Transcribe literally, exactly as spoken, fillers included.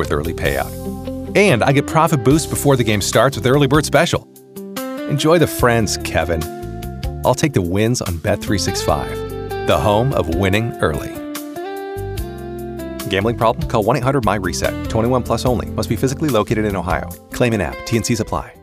with early payout. And I get profit boost before the game starts with Early Bird Special. Enjoy the friends, Kevin. I'll take the wins on Bet three sixty-five, the home of winning early. Gambling problem? Call one eight hundred M Y RESET. twenty-one plus only. Must be physically located in Ohio. Claim in app. T N Cs apply.